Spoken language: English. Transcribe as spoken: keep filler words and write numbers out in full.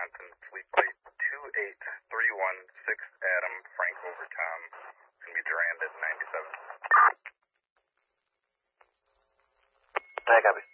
Wisconsin, fleet plate two eight three one six Adam, Frank over Tom. It's going to be Durand at ninety-seven. I copy.